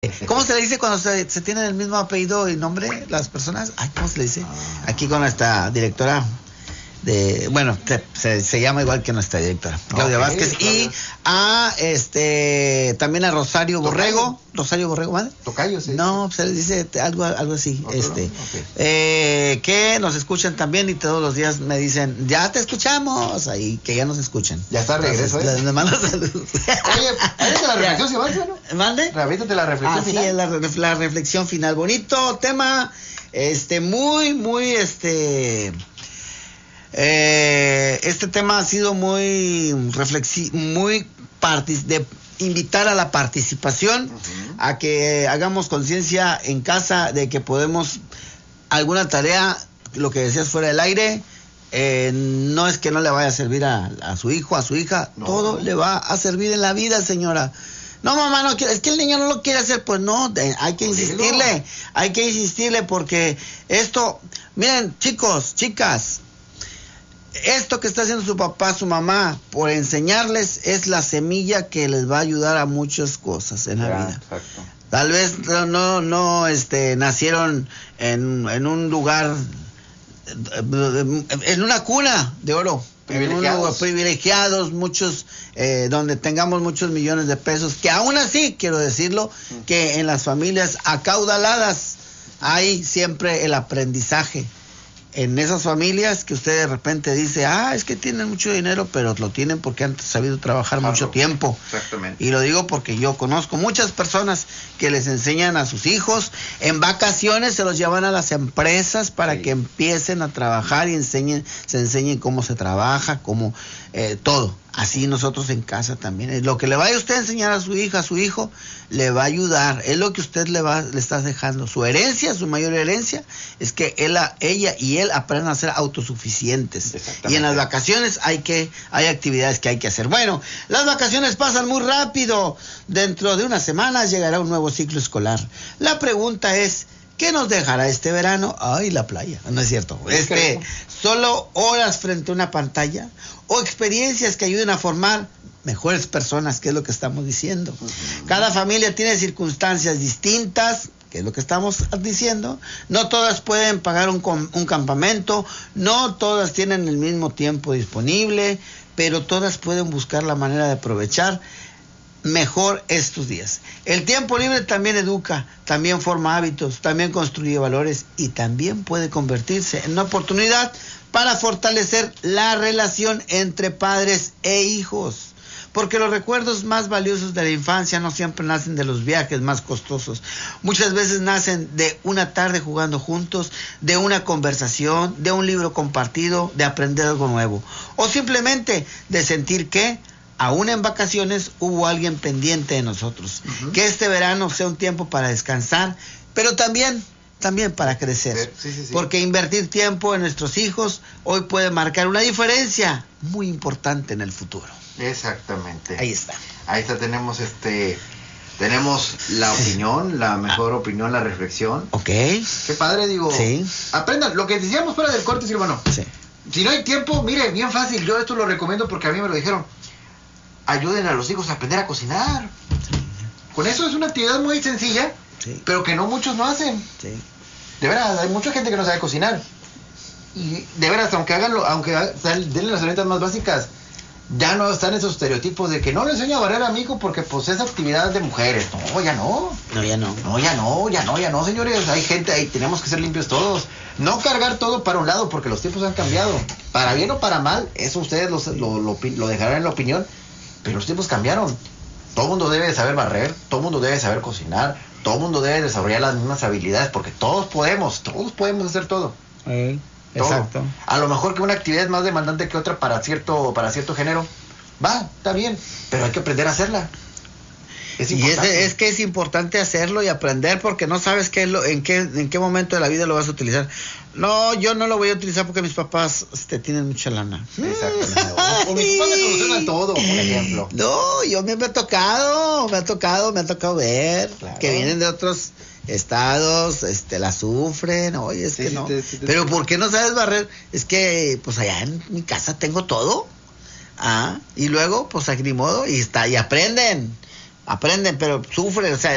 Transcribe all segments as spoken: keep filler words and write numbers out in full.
¿Cómo se le dice cuando se, se tienen el mismo apellido y nombre las personas? Ay, ¿cómo se le dice? Aquí con nuestra directora de, bueno, se, se, se llama igual que nuestra directora, Claudia okay, Vázquez, Claudia. Y a este también a Rosario Borrego, Tocayo. Rosario Borrego, ¿vale? Tocayo, sí. No, se les dice algo, algo así, ¿otro? este, okay. eh, que nos escuchan también y todos los días me dicen, ya te escuchamos, ahí que ya nos escuchen. Ya está regreso, Entonces, ¿eh? Les mando saludos. Oye, ¿ahorita la reflexión final, no? ¿Mande? Ahorita la reflexión ah, final. Sí, la, la reflexión final, bonito tema, este, muy, muy, este... Eh, este tema ha sido muy reflexivo, muy partic- de invitar a la participación, uh-huh. a que hagamos conciencia en casa de que podemos alguna tarea, lo que decías fuera del aire, eh, no es que no le vaya a servir a, a su hijo, a su hija, no. Todo le va a servir en la vida, señora. No, mamá, no quiere, es que el niño no lo quiere hacer, pues no, de, hay que insistirle, hay que insistirle porque esto, miren, chicos, chicas, esto que está haciendo su papá, su mamá, por enseñarles, es la semilla que les va a ayudar a muchas cosas en la ya, vida. Exacto. Tal vez no, no, no este, nacieron en, en un lugar, en una cuna de oro, privilegiados, lugar, privilegiados muchos, eh, donde tengamos muchos millones de pesos, que aún así, quiero decirlo, mm. que en las familias acaudaladas hay siempre el aprendizaje. En esas familias que usted de repente dice, ah, es que tienen mucho dinero, pero lo tienen porque han sabido trabajar claro, mucho tiempo. Exactamente. Y lo digo porque yo conozco muchas personas que les enseñan a sus hijos, en vacaciones se los llevan a las empresas para sí. que empiecen a trabajar y enseñen, se enseñen cómo se trabaja, cómo eh, todo. Así nosotros en casa también. Lo que le vaya usted a enseñar a su hija, a su hijo, le va a ayudar. Es lo que usted le va, le está dejando. Su herencia, su mayor herencia, es que él, ella y él aprendan a ser autosuficientes. Y en las vacaciones hay que, hay actividades que hay que hacer. Bueno, las vacaciones pasan muy rápido. Dentro de unas semanas llegará un nuevo ciclo escolar. La pregunta es, ¿qué nos dejará este verano? Ay, la playa. No es cierto. Este, solo horas frente a una pantalla o experiencias que ayuden a formar mejores personas, que es lo que estamos diciendo. Uh-huh. Cada familia tiene circunstancias distintas, que es lo que estamos diciendo. No todas pueden pagar un, un campamento, no todas tienen el mismo tiempo disponible, pero todas pueden buscar la manera de aprovechar mejor estos días. El tiempo libre también educa, también forma hábitos, también construye valores y también puede convertirse en una oportunidad para fortalecer la relación entre padres e hijos. Porque los recuerdos más valiosos de la infancia no siempre nacen de los viajes más costosos. Muchas veces nacen de una tarde jugando juntos, de una conversación, de un libro compartido, de aprender algo nuevo. O simplemente de sentir que aún en vacaciones hubo alguien pendiente de nosotros. Uh-huh. Que este verano sea un tiempo para descansar, pero también, también para crecer. Sí, sí, sí. Porque invertir tiempo en nuestros hijos hoy puede marcar una diferencia muy importante en el futuro. Exactamente. Ahí está. Ahí está, tenemos este... Tenemos la opinión, la mejor ah. opinión, la reflexión. Ok. Qué padre, digo. Sí. Aprendan, lo que decíamos fuera del corte, Silvano. Sí. Si no hay tiempo, mire, bien fácil, yo esto lo recomiendo porque a mí me lo dijeron. Ayuden a los hijos a aprender a cocinar. Sí. Con eso es una actividad muy sencilla, sí. pero que no muchos no hacen. Sí. De veras, hay mucha gente que no sabe cocinar. Y de veras, aunque hagan lo, aunque den las herramientas más básicas, ya no están esos estereotipos de que no le enseño a barrer a mi hijo porque pues es actividad de mujeres. No, ya no. No, ya no. No, ya no, ya no, ya no, señores. Hay gente ahí, tenemos que ser limpios todos. No cargar todo para un lado porque los tiempos han cambiado. Para bien o para mal, eso ustedes lo, lo, lo, lo dejarán en la opinión. Pero los tiempos cambiaron. Todo el mundo debe de saber barrer, todo el mundo debe de saber cocinar, todo el mundo debe desarrollar las mismas habilidades porque todos podemos, todos podemos hacer todo. Eh. Exacto. A lo mejor que una actividad es más demandante que otra para cierto para cierto género. Va, está bien, pero hay que aprender a hacerla. Es y es, es que es importante hacerlo y aprender porque no sabes qué lo, en qué en qué momento de la vida lo vas a utilizar. No, yo no lo voy a utilizar porque mis papás este, tienen mucha lana. Exactamente. O, o mis papás me solucionan todo, por ejemplo. No, yo me, me ha tocado, me ha tocado, me ha tocado ver claro. que vienen de otros estados, este, la sufren, oye, es sí, que sí, no. Te, sí, te, pero te, ¿por qué no sabes barrer? Es que, pues allá en mi casa tengo todo. Ah, y luego, pues aquí ni modo, y está, y aprenden, aprenden, pero sufren, o sea,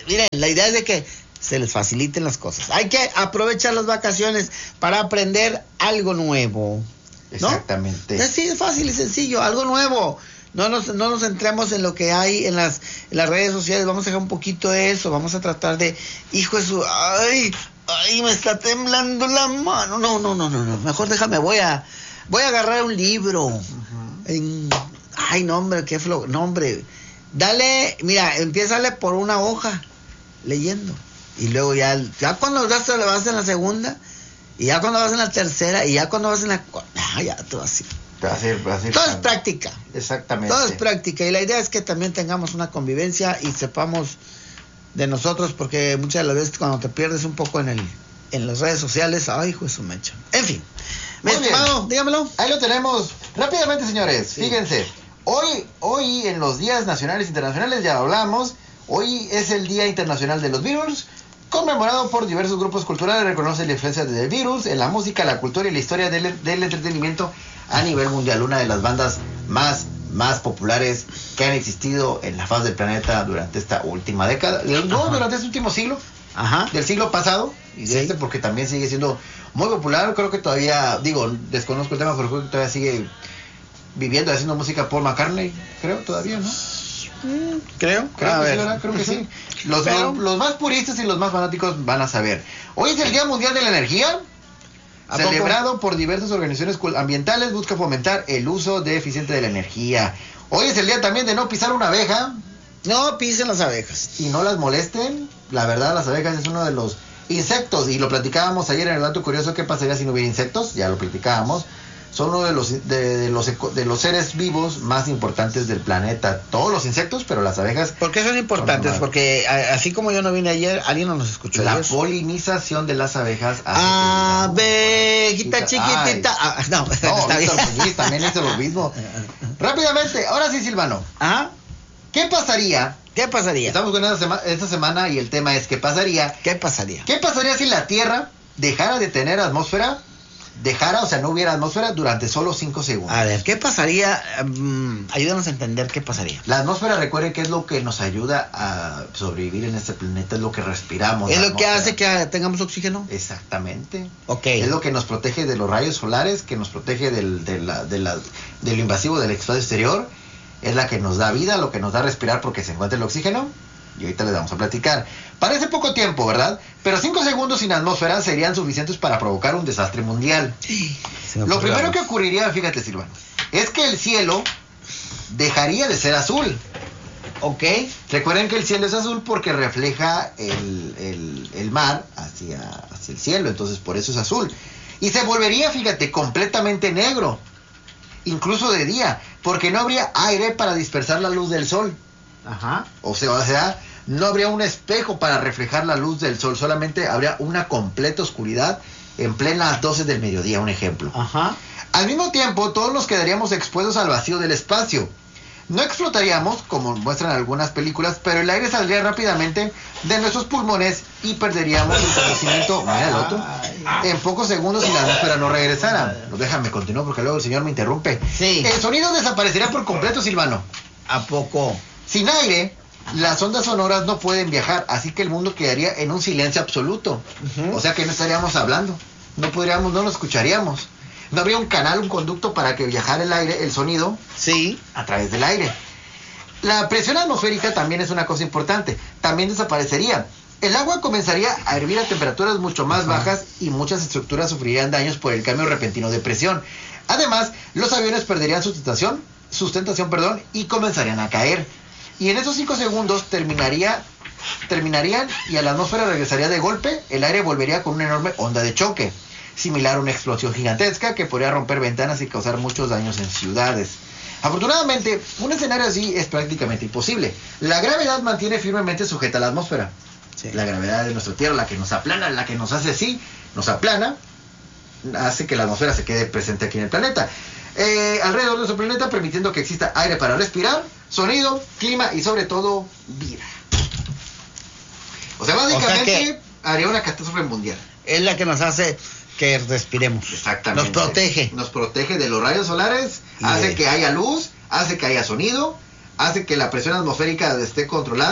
miren, la idea es de que se les faciliten las cosas. Hay que aprovechar las vacaciones para aprender algo nuevo, ¿no? Exactamente. Así es fácil y sencillo, algo nuevo. No nos, no nos centremos en lo que hay en las, en las redes sociales. Vamos a dejar un poquito de eso. Vamos a tratar de, hijo de su, ay, ay, me está temblando la mano. No, no, no, no, no. Mejor déjame, voy a, voy a agarrar un libro. Uh-huh. En, ay, no, hombre, qué flo, no, hombre. Dale, mira, empiézale por una hoja, leyendo. Y luego ya, ya cuando ya se le vas en la segunda, y ya cuando vas en la tercera, y ya cuando vas en la cuarta, ah, ya todo así. Va a ser, va a ser todo es práctica. Exactamente. Todo es práctica. Y la idea es que también tengamos una convivencia y sepamos de nosotros, porque muchas de las veces cuando te pierdes un poco en el en las redes sociales, ay, hijo de su mecha. En fin. Muy bien. Estimado, dígamelo. Ahí lo tenemos. Rápidamente, señores. Sí. Fíjense. Hoy, hoy en los días nacionales e internacionales ya hablamos. Hoy es el Día Internacional de los Beatles, conmemorado por diversos grupos culturales. Reconoce la influencia del virus en la música, la cultura y la historia del, del entretenimiento a nivel mundial. Una de las bandas más, más populares que han existido en la faz del planeta durante esta última década. No, durante este último siglo. Ajá. Del siglo pasado. Y de sí. este porque también sigue siendo muy popular. Creo que todavía, digo, desconozco el tema, pero creo que todavía sigue viviendo, haciendo música Paul McCartney. Creo todavía, ¿no? Mm, creo. Creo, que sí, ¿verdad? Creo que sí. Los, los, los más puristas y los más fanáticos van a saber. Hoy es el Día Mundial de la Energía. Celebrado por diversas organizaciones ambientales, busca fomentar el uso de eficiente de la energía. Hoy es el día también de no pisar una abeja. No pisen las abejas. Y no las molesten. La verdad, las abejas es uno de los insectos. Y lo platicábamos ayer en el dato curioso. ¿Qué pasaría si no hubiera insectos? Ya lo platicábamos. Son uno de los, de, de los de los seres vivos más importantes del planeta. Todos los insectos, pero las abejas. ¿Por qué son importantes? Son Porque a, así como yo no vine ayer, alguien no nos escuchó. La ayer. polinización de las abejas. Abejita chiquitita. Ah, no, no está bien. Muñiz también hizo lo mismo. Rápidamente, ahora sí, Silvano. Ajá. ¿Qué pasaría? ¿Qué pasaría? Estamos con esta, sema esta semana y el tema es ¿qué pasaría? ¿Qué pasaría? ¿Qué pasaría si la Tierra dejara de tener atmósfera? Dejara, o sea, no hubiera atmósfera durante solo cinco segundos. A ver, ¿qué pasaría? Um, ayúdanos a entender qué pasaría. La atmósfera, recuerden que es lo que nos ayuda a sobrevivir en este planeta, es lo que respiramos. ¿Es lo que hace que tengamos oxígeno? Exactamente. Ok. Es lo que nos protege de los rayos solares, que nos protege del, de la, de la, de lo invasivo del espacio exterior. Es la que nos da vida, lo que nos da respirar porque se encuentra el oxígeno. Y ahorita les vamos a platicar. Parece poco tiempo, ¿verdad? Pero cinco segundos sin atmósfera serían suficientes para provocar un desastre mundial. Sí, lo primero que ocurriría, fíjate, Silvano, es que el cielo dejaría de ser azul. ¿Ok? Recuerden que el cielo es azul porque refleja el, el, el mar hacia, hacia el cielo, entonces por eso es azul. Y se volvería, fíjate, completamente negro. Incluso de día, porque no habría aire para dispersar la luz del sol. Ajá. O sea, o sea, no habría un espejo para reflejar la luz del sol, solamente habría una completa oscuridad en plenas doce del mediodía, un ejemplo. Ajá. Al mismo tiempo, todos nos quedaríamos expuestos al vacío del espacio. No explotaríamos, como muestran algunas películas, pero el aire saldría rápidamente de nuestros pulmones y perderíamos el conocimiento, mira el otro, en pocos segundos si la atmósfera no regresara. No, déjame continuar porque luego el señor me interrumpe. Sí. El sonido desaparecería por completo, Silvano. ¿A poco? Sin aire, las ondas sonoras no pueden viajar, así que el mundo quedaría en un silencio absoluto. Uh-huh. O sea que no estaríamos hablando, no podríamos, no lo escucharíamos. No habría un canal, un conducto para que viajara el aire, el sonido, sí, a través del aire. La presión atmosférica también es una cosa importante, también desaparecería. El agua comenzaría a hervir a temperaturas mucho más uh-huh. bajas y muchas estructuras sufrirían daños por el cambio repentino de presión. Además, los aviones perderían sustentación, sustentación, perdón, y comenzarían a caer. Y en esos cinco segundos terminaría, terminarían y a la atmósfera regresaría de golpe, el aire volvería con una enorme onda de choque, similar a una explosión gigantesca que podría romper ventanas y causar muchos daños en ciudades. Afortunadamente, un escenario así es prácticamente imposible. La gravedad mantiene firmemente sujeta a la atmósfera. Sí. La gravedad de nuestra Tierra, la que nos aplana, la que nos hace así, nos aplana, hace que la atmósfera se quede presente aquí en el planeta. Eh, alrededor de nuestro planeta, permitiendo que exista aire para respirar, sonido, clima y sobre todo vida. O sea, básicamente o sea que haría una catástrofe mundial. Es la que nos hace que respiremos. Exactamente. Nos protege. Nos protege de los rayos solares, y hace de... que haya luz, hace que haya sonido, hace que la presión atmosférica esté controlada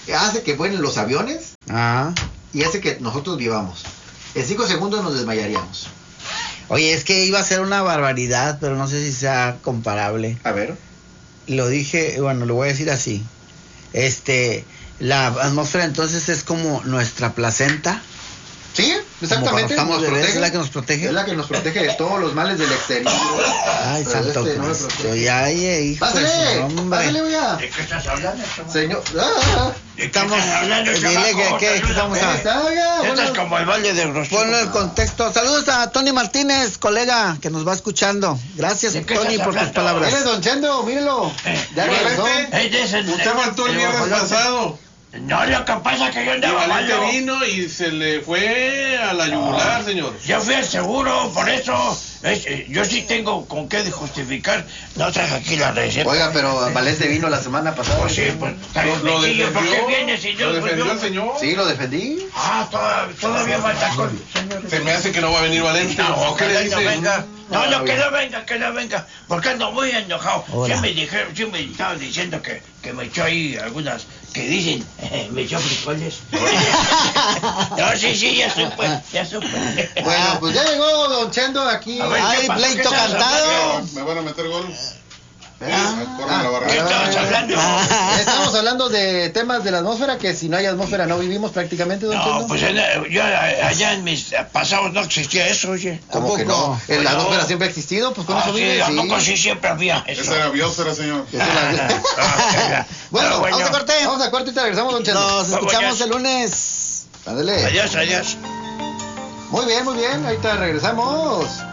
hace que vuelen los aviones Ah. y hace que nosotros vivamos. En cinco segundos nos desmayaríamos. Oye, es que iba a ser una barbaridad, pero no sé si sea comparable. A ver. Lo dije, bueno, lo voy a decir así. Este, la atmósfera entonces es como nuestra placenta. Sí, exactamente. Estamos nos bebés, protege. es la que nos protege. Es la que nos protege de todos los males del exterior. Ay, Pero santo este no me Cristo. protege. Ya, ya, hijo de Pásale, su nombre. pásale, oiga. ¿De qué estás hablando, chaval? Señor. Ah, ¿De qué Estamos- estás hablando, dile chamaco? que- que- que estamos Salúdame. a- está, oiga, Esto bueno. es como el baile de Rostro. Ponlo en contexto. Saludos a Tony Martínez, colega, que nos va escuchando. Gracias, ¿De qué Tony, estás por tus hablando? palabras. Mire, don Chendo, mírelo. Ya Eh, regresó. Es de ese- Usted faltó el viernes guajolote. pasado. No, lo que pasa es que yo Y andaba Valente malo. vino y se le fue a la yugular, señor. Yo fui al seguro, por eso es- eh, yo sí tengo con qué justificar. No traje aquí la receta. Oiga, pero Valente vino la semana pasada. Pues sí, pues está Lo, bien, lo Mequillo, ¿por qué defendió, viene si yo lo pues, defendió yo- el señor. Sí, lo defendí. Ah, toda- todavía falta con... Se me hace que no va a venir Valente. No, ¿O qué que le no dice? venga. No, No, no, que bien. no venga, que no venga. Porque ando muy enojado. Hola. Sí me dijeron, sí me estaban diciendo que, que me echó ahí algunas que dicen, me echó frijoles. No, sí, sí, ya supe, ya supe. Bueno, pues ya llegó don Chendo aquí. A ver, Ay, ¿qué pasa? pleito ¿Qué estabas cantado. hablando? Me van a meter gol. Ah, Corre la ah, barrera. ¿Qué estabas hablando? Estamos hablando de temas de la atmósfera, que si no hay atmósfera no vivimos prácticamente, don No, Chendo. pues en- yo allá en mis pasados no existía eso, oye. ¿Cómo que no? Tampoco. La No. atmósfera siempre ha existido, pues con Ah, eso sí, vive. ¿a Sí. poco sí siempre había eso? Esa era biosfera, señor. Esa es la- Ah, Bueno, bueno. Vamos a corte. Vamos a corte y te regresamos, don Chendo. Nos escuchamos ya. el lunes. Ándale. Adiós, adiós. Muy bien, muy bien. Ahorita regresamos.